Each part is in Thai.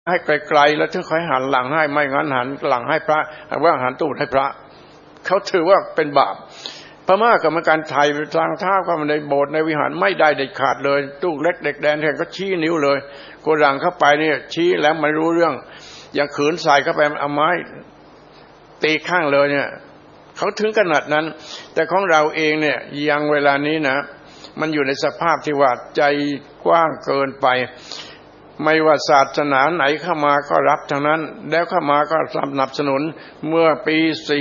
ให้ไกลๆแล้วถึงค่อยหันหลังให้ไม่งั้นหันหลังให้พระว่าหันตูดให้พระเขาถือว่าเป็นบาปพม่ากรรมการไทยทางท่าเข้ามาในโบสถ์ในวิหารไม่ได้เด็ดขาดเลยตู้เล็กเด็กแดนแทนก็ชี้นิ้วเลยโกรังเข้าไปเนี่ยชี้แล้วไม่รู้เรื่องอย่างขืนใส่เข้าไปเอาไม้ตีข้างเลยเนี่ยเขาถึงขนาดนั้นแต่ของเราเองเนี่ยยังเวลานี้นะมันอยู่ในสภาพที่ว่าใจกว้างเกินไปไม่ว่าศาสนาไหนเข้ามาก็รับทั้งนั้นแล้วเข้ามาก็สนับสนุนเมื่อปี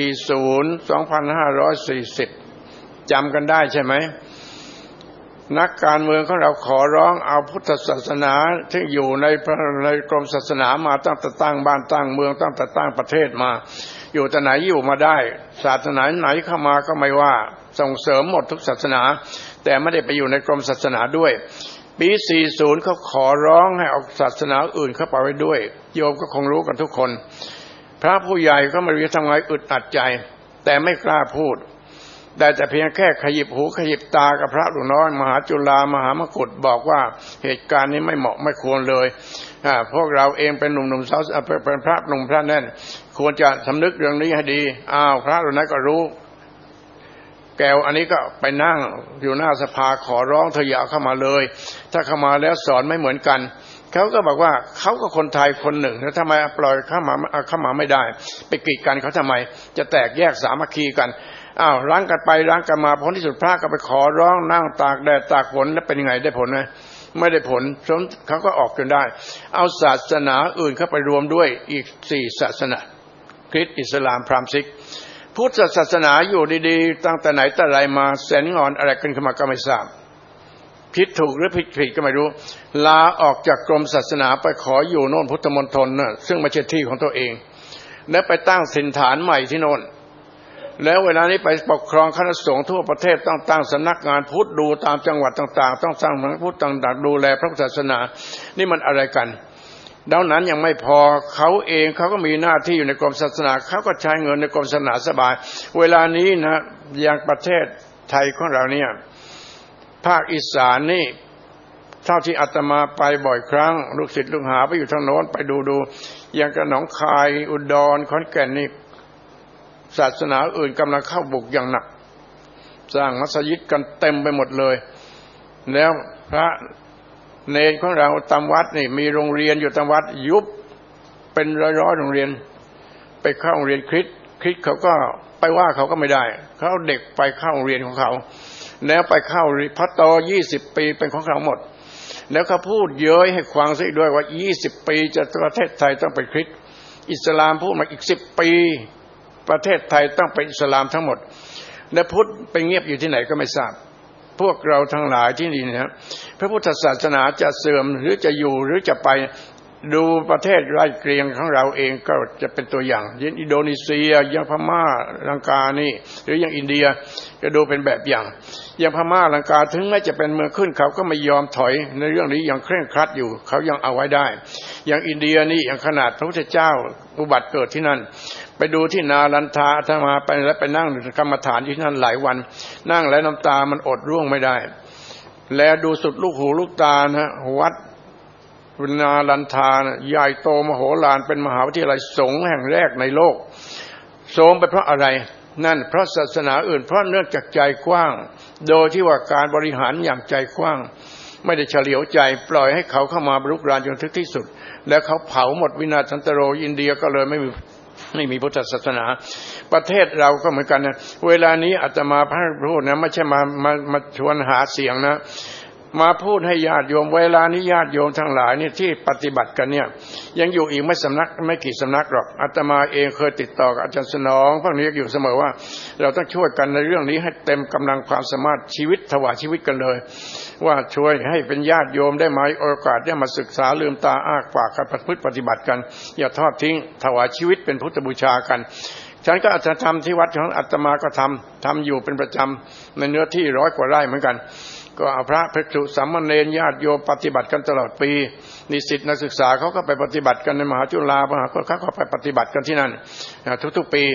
2540จำกันได้ใช่ไหมนักการเมืองของเราขอร้องเอาพุทธศาสนาที่อยู่ในกรมศาสนามาตั้งแต่ตั้งบ้านตั้งเมืองตั้งแต่ตั้งประเทศมาอยู่แต่ไหนอยู่มาได้ศาสนาไหนเข้ามาก็ไม่ว่าส่งเสริมหมดทุกศาสนาแต่ไม่ได้ไปอยู่ในกรมศาสนาด้วยปี40เขาขอร้องให้เอาศาสนาอื่นเข้าไปไว้ด้วยโยมก็คงรู้กันทุกคนพระผู้ใหญ่ก็ไม่รู้จะทำไงอึดอัดใจแต่ไม่กล้าพูดแต่เพียงแค่ขยิบหูขยิบตากับพระหลวงน้อยมหาจุฬามหามกุฏบอกว่าเหตุการณ์นี้ไม่เหมาะไม่ควรเลยพวกเราเองเป็นหนุ่มๆสาวเป็นพระหนุ่มพระแน่นควรจะสำนึกเรื่องนี้ให้ดีพระหลวงน้อยก็รู้แก้วอันนี้ก็ไปนั่งอยู่หน้าสภาขอร้องเธออย่าเข้ามาเลยถ้าเข้ามาแล้วสอนไม่เหมือนกันเขาก็บอกว่าเขาก็คนไทยคนหนึ่งแล้วทำไมปล่อยเข้ามาไม่ได้ไปกีดกันเขาทำไมจะแตกแยกสามัคคีกันล้างกันไปล้างกันมาผลที่สุดพระก็ไปขอร้องนั่งตากแดดตากฝนแล้วเป็นยังไงได้ผลไหมไม่ได้ผลเขาก็ออกจนได้เอาศาสนาอื่นเข้าไปรวมด้วยอีก4ศาสนาคริสต์อิสลามพราหมณ์ซิกพุทธศาสนาอยู่ดีๆตั้งแต่ไหนแต่ไรมาแสนงอนอะไรกันขึ้นมาก็ไม่ทราบผิดถูกหรือผิดก็ไม่รู้ลาออกจากกรมศาสนาไปขออยู่โน่นพุทธมณฑลน่ะซึ่งไม่ใช่ที่ของตัวเองแล้วไปตั้งถิ่นฐานใหม่ที่โน่นแล้วเวลานี้ไปปกครองคณะสงฆ์ทั่วประเทศต้องตั้งสำนักงานพุทธดูตามจังหวัดต่างๆต้องสร้างสำนักพุทธต่างๆดูแลพระศาสนานี่มันอะไรกันดังนั้นยังไม่พอเขาเองเขาก็มีหน้าที่อยู่ในกรมศาสนาเขาก็ใช้เงินในกรมศาสนาสบายเวลานี้นะอย่างประเทศไทยของเราเนี่ยภาคอีสานนี่เท่าที่อาตมาไปบ่อยครั้งลูกศิษย์ลูกหาไปอยู่ทางโน้นไปดูอย่างกระหนองคายอุดรขอนแก่นนี่ศาสนาอื่นกำลังเข้าบุกอย่างหนักสร้างมัสยิดกันเต็มไปหมดเลยแล้วพระเนรของเราตามวัดนี่มีโรงเรียนอยู่ตามวัดยุบเป็นร้อยๆโรงเรียนไปเข้าโรงเรียนคริสต์เขาก็ไปว่าเขาก็ไม่ได้เขาเด็กไปเข้าโรงเรียนของเขาแล้วไปเข้าพระโต20ปีเป็นของเขาหมดแล้วเขาพูดเย้ยให้ฟังซะอีกด้วยว่า20ปีจะประเทศไทยต้องเป็นคริสต์อิสลามพูดมาอีก10ปีประเทศไทยต้องเป็นอิสลามทั้งหมดและพุทธไปเงียบอยู่ที่ไหนก็ไม่ทราบพวกเราทั้งหลายที่นี่นะพระพุทธศาสนาจะเสื่อมหรือจะอยู่หรือจะไปดูประเทศใกล้เคียงของเราเองก็จะเป็นตัวอย่างอย่างอินโดนีเซียอย่างพม่าลังกานี่หรืออย่างอินเดียก็ดูเป็นแบบอย่างอย่างพม่าลังกาถึงแม้จะเป็นเมืองขึ้นเขาก็ไม่ยอมถอยในเรื่องนี้ยังเคร่งครัดอยู่เขายังเอาไว้ได้อย่างอินเดียนี่อย่างขนาดพระพุทธเจ้าอุบัติเกิดที่นั่นไปดูที่นาลันทาอาตมาไปแล้วไปนั่งกรรมฐานที่นั่นหลายวันนั่งแล้วน้ำตามันอดร่วงไม่ได้แล้วดูสุดลูกหูลูกตานะวัดนาลันทาใหญ่โตมโหฬารเป็นมหาวิทยาลัยสงฆ์แห่งแรกในโลกโสมไปเพราะอะไรนั่นเพราะศาสนาอื่นเพราะเนื่องจากใจกว้างโดยที่ว่าการบริหารอย่างใจกว้างไม่ได้เฉลียวใจปล่อยให้เขาเข้ามารุกรานจนถึงที่สุดแล้วเขาเผาหมดวินาศสันตโรอินเดียก็เลยไม่มีพุทธศาสนาประเทศเราก็เหมือนกันนะเวลานี้อาตมาพูดนะไม่ใช่มาชวนหาเสียงนะมาพูดให้ญาติโยมเวลานี้ญาติโยมทั้งหลายนี่ที่ปฏิบัติกันเนี่ยยังอยู่อีกไม่กี่สำนักหรอกอาตมาเองเคยติดต่อกับอาจารย์สนองพวกนี้อยู่เสมอว่าเราต้องช่วยกันในเรื่องนี้ให้เต็มกำลังความสามารถชีวิตถวายชีวิตกันเลยว่าช่วยให้เป็นญาติโยมได้มาโอกาสได้มาศึกษาลืมตาอ้าปากกันประพฤติปฏิบัติกันอย่าทอดทิ้งถวายชีวิตเป็นพุทธบูชากันฉันก็อาจจะทำที่วัดของอาตมาก็ทำอยู่เป็นประจำในเนื้อที่100 กว่าไร่เหมือนกันก็เอาพระภิกษุสามเณรญาติโยมปฏิบัติกันตลอดปีนิสิตนักศึกษาเขาก็ไปปฏิบัติกันในมหาจุฬาเขาก็ไปปฏิบัติกันที่นั่นทุกๆปี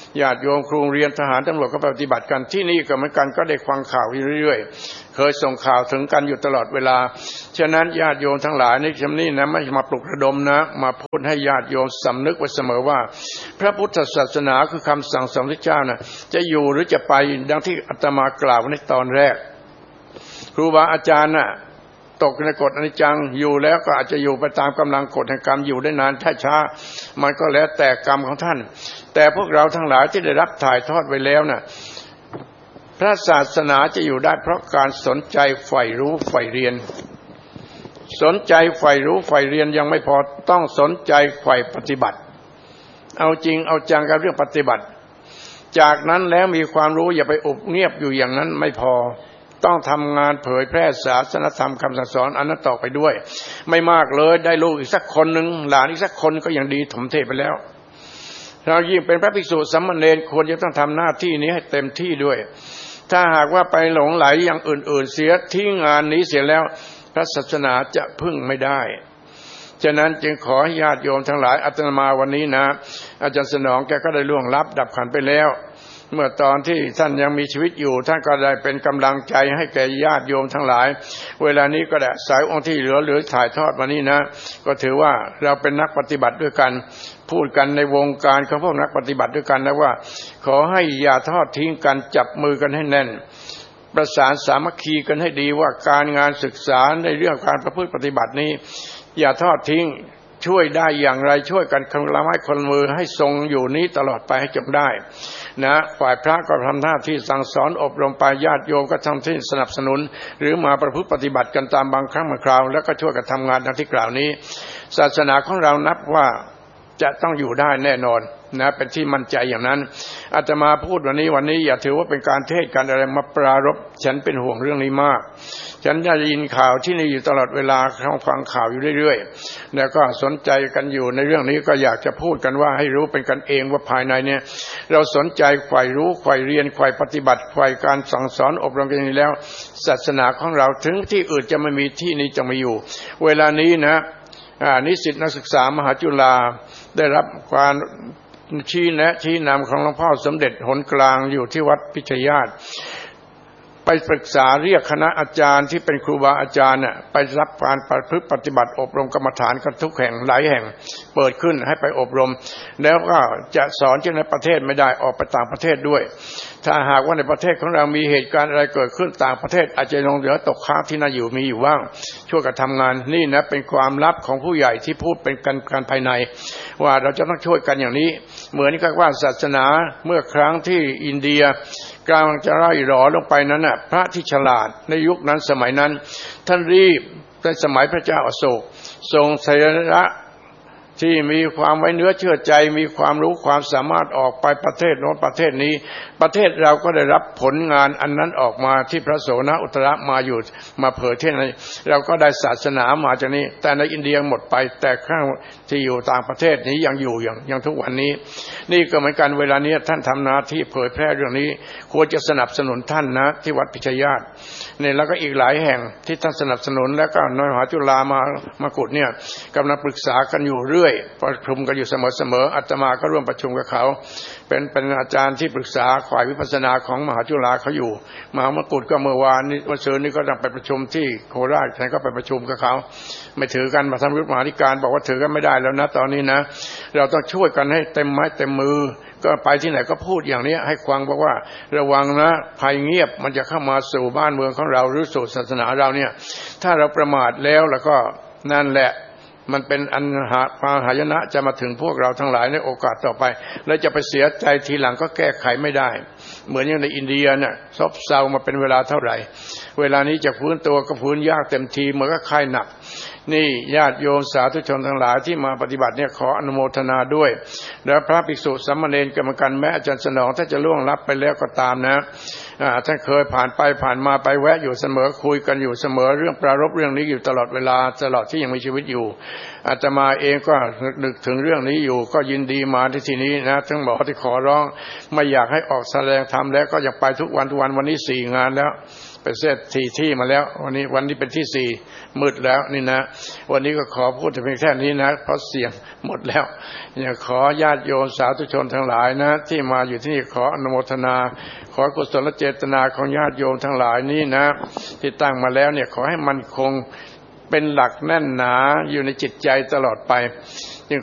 ญาติโยมครูเรียนทหารตำรวจก็ปฏิบัติกันที่นี่ก็เหมือนกันก็ได้ฟังข่าวเรื่อยๆเคยส่งข่าวถึงกันอยู่ตลอดเวลาฉะนั้นญาติโยมทั้งหลายในคำนี้นะไม่มาปลุกระดมนะมาพูดให้ญาติโยมสำนึกไว้เสมอว่าพระพุทธศาสนาคือคำสั่งสอนของพระเจ้านะจะอยู่หรือจะไปดังที่อาตมากล่าวในตอนแรกครูบาอาจารย์น่ะตกในกฎอนิจจังอยู่แล้วก็อาจจะอยู่ไปตามกำลังกฎแห่งกรรมอยู่ได้นานช้ามันก็แล้วแต่กรรมของท่านแต่พวกเราทั้งหลายที่ได้รับถ่ายทอดไว้แล้วน่ะพระศาสนาจะอยู่ได้เพราะการสนใจใฝ่รู้ใฝ่เรียนสนใจใฝ่รู้ใฝ่เรียนยังไม่พอต้องสนใจใฝ่ปฏิบัติเอาจริงเอาจังกับเรื่องปฏิบัติจากนั้นแล้วมีความรู้อย่าไปอุบเงียบอยู่อย่างนั้นไม่พอต้องทำงานเผยแพร่ศาสนธรรมคำสั่งสอนอันนั้นต่อไปด้วยไม่มากเลยได้ลูกอีกสักคนหนึ่งหลานอีกสักคนก็ยังดีถมเทไปแล้วเรายิ่งเป็นพระภิกษุสามเณรควรจะต้องทำหน้าที่นี้ให้เต็มที่ด้วยถ้าหากว่าไปหลงไหลอย่างอื่นๆเสียทิ้งงานนี้เสียแล้วพระศาสนาจะพึ่งไม่ได้ฉะนั้นจึงขอให้ญาติโยมทั้งหลายอาตมาวันนี้นะอาจารย์สนองแกก็ได้ล่วงลับดับขันไปแล้วเมื่อตอนที่ท่านยังมีชีวิตอยู่ท่านก็ได้เป็นกำลังใจให้แก่ญาติโยมทั้งหลายเวลานี้ก็ได้สายองค์ที่เหลือหรือถ่ายทอดมานี้นะก็ถือว่าเราเป็นนักปฏิบัติด้วยกันพูดกันในวงการของพวกนักปฏิบัติด้วยกันนะว่าขอให้อย่าทอดทิ้งกันจับมือกันให้แน่นประสานสามัคคีกันให้ดีว่าการงานศึกษาในเรื่องการประพฤติปฏิบัตินี้อย่าทอดทิ้งช่วยได้อย่างไรช่วยกันคนละไม้คนละมือให้ทรงอยู่นี้ตลอดไปให้จบได้นะฝ่ายพระก็ทำหน้าที่สั่งสอนอบรมไปญาติโยมก็ทำที่สนับสนุนหรือมาประพฤติปฏิบัติกันตามบางครั้งบางคราวแล้วก็ช่วยกันทำงานดังที่กล่าวนี้ศาสนาของเรานับว่าจะต้องอยู่ได้แน่นอนนะเป็นที่มั่นใจอย่างนั้นอาตมาพูดวันนี้อย่าถือว่าเป็นการเทศการอะไรมาปรารภฉันเป็นห่วงเรื่องนี้มากฉันได้ยินข่าวที่นี่อยู่ตลอดเวลาฟังข่าวอยู่เรื่อยๆแล้วก็สนใจกันอยู่ในเรื่องนี้ก็อยากจะพูดกันว่าให้รู้เป็นกันเองว่าภายในเนี่ยเราสนใจใฝ่รู้ใฝ่เรียนใฝ่ปฏิบัติใฝ่การสั่งสอนอบรมกันนี้แล้วศาสนาของเราถึงที่อื่นจะไม่มีที่นี้จะมาอยู่เวลานี้นะนิสิตนักศึกษามหาจุฬาได้รับการชี้แนะชี้นำของหลวงพ่อสมเด็จหนกลางอยู่ที่วัดพิชญาตไปปรึกษาเรียกคณะอาจารย์ที่เป็นครูบาอาจารย์ไปรับการประพฤติปฏิบัติอบรมกรรมฐานกันทุกแห่งหลายแห่งเปิดขึ้นให้ไปอบรมแล้วก็จะสอนที่ในประเทศไม่ได้ออกไปต่างประเทศด้วยถ้าหากว่าในประเทศของเรามีเหตุการณ์อะไรเกิดขึ้นต่างประเทศอาจจะลงเหลือตกค้างที่น่าอยู่มีอยู่บ้างช่วยกันทำงานนี่นะเป็นความลับของผู้ใหญ่ที่พูดเป็นการภายในว่าเราจะต้องช่วยกันอย่างนี้เหมือนกับว่าศาสนาเมื่อครั้งที่อินเดียกำลังจะไล่หลอลงไปนั้นน่ะพระที่ฉลาดในยุคนั้นสมัยนั้นท่านรีบในสมัยพระเจ้าอโศกทรงเสระที่มีความไว้เนื้อเชื่อใจมีความรู้ความสามารถออกไปประเทศโน้นประเทศนี้ประเทศเราก็ได้รับผลงานอันนั้นออกมาที่พระโสนอุตระมาอยู่มาเผยเทศน์เราก็ได้ศาสนามาจากนี้แต่ในอินเดียหมดไปแต่ข้างที่อยู่ต่างประเทศนี้ยังอยู่อย่างทุกวันนี้นี่ก็เหมือนกันเวลานี้ท่านทำหน้าที่เผยแพร่เรื่องนี้ควรจะสนับสนุนท่านนะที่วัดพิชญาตเนี่ยแล้วก็อีกหลายแห่งที่ท่านสนับสนุนแล้วก็มหาจุฬามกุฏเนี่ยกำลังปรึกษากันอยู่เรื่อยประชุมกันอยู่เสมออาตมาก็ร่วมประชุมกับเขาเป็นอาจารย์ที่ปรึกษาฝ่ายวิปัสสนาของมหาจุฬาเขาอยู่มหามกุฏก็เมื่อวานนี้วันศุกร์นี้ก็ต้องไปประชุมที่โคราชฉันก็ไปประชุมกับเขาไม่ถือกันมาทำรุปมหาธิการบอกว่าถือกันไม่ได้แล้วนะตอนนี้นะเราต้องช่วยกันให้เต็มไม้เต็มมือก็ไปที่ไหนก็พูดอย่างนี้ให้ฟังบอกว่าระวังนะภัยเงียบมันจะเข้ามาสู่บ้านเมืองของเราหรือสู่ศาสนาเราเนี่ยถ้าเราประมาทแล้วก็นั่นแหละมันเป็นอันหายนะจะมาถึงพวกเราทั้งหลายในโอกาสต่อไปแล้วจะไปเสียใจทีหลังก็แก้ไขไม่ได้เหมือนอย่างในอินเดียเนี่ยซบเซามาเป็นเวลาเท่าไหร่เวลานี้จะฟื้นตัวก็ฟื้นยากเต็มทีเหมือนกับไข้หนักนี่ญาติโยมสาธุชนทั้งหลายที่มาปฏิบัติเนี่ยขออนุโมทนาด้วยแล้วพระภิกษุสามเณรกรรมการแม้อาจารย์สนองถ้าจะล่วงลับไปแล้วก็ตามนะท่านเคยผ่านไปผ่านมาไปแวะอยู่เสมอคุยกันอยู่เสมอเรื่องปรารภเรื่องนี้อยู่ตลอดเวลาตลอดที่ยังมีชีวิตอยู่อาตมาเองก็นึกถึงเรื่องนี้อยู่ก็ยินดีมาที่นี้นะทั้งหมอที่ขอร้องไม่อยากให้ออกแสดงธรรมแล้วก็อยากไปทุกวันวันนี้4 งานแล้วไปเสร็จที่มาแล้ววันนี้เป็นที่สี่มืดแล้วนี่นะวันนี้ก็ขอพูดแต่เพียงแค่นี้นะเพราะเสียงหมดแล้วอย่าขอญาติโยมสาธุชนทั้งหลายนะที่มาอยู่ที่นี่ขออนุโมทนาขอกุศลเจตนาของญาติโยมทั้งหลายนี้นะที่ตั้งมาแล้วเนี่ยขอให้มันคงเป็นหลักแน่นหนาอยู่ในจิตใจตลอดไป